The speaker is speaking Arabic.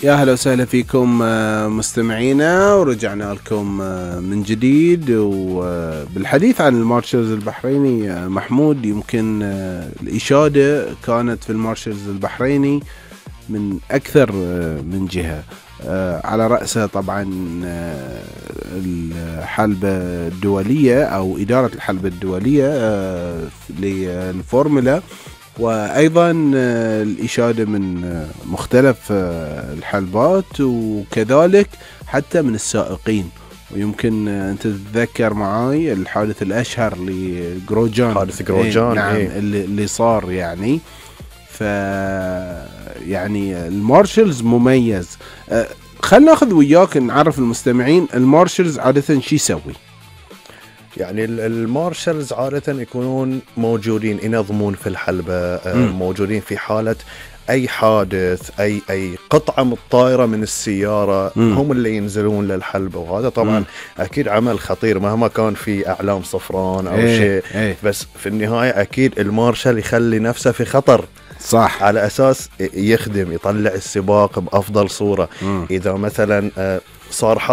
يا هلا وسهلا فيكم مستمعينا، ورجعنا لكم من جديد وبالحديث عن المارشلز البحريني. محمود، يمكن الإشادة كانت في المارشلز البحريني من أكثر من جهة، على رأسها طبعا الحلبة الدولية أو إدارة الحلبة الدولية للفورمولا، وأيضا الإشادة من مختلف الحلبات، وكذلك حتى من السائقين. ويمكن أنت تتذكر معاي الحادث الأشهر لجروجان، حادث جروجان، نعم، اللي صار يعني. يعني المارشلز مميز. خلنا ناخذ وياك نعرف المستمعين المارشلز عادة شي يسوي. يعني المارشلز عادة يكونون موجودين، ينظمون في الحلبة، موجودين في حالة أي حادث، أي قطعة متطايرة من السيارة، هم اللي ينزلون للحلبة. وهذا طبعا أكيد عمل خطير مهما كان في أعلام صفران أو شيء، بس في النهاية أكيد المارشل يخلي نفسه في خطر، صح، على أساس يخدم، يطلع السباق بأفضل صورة. إذا مثلا صار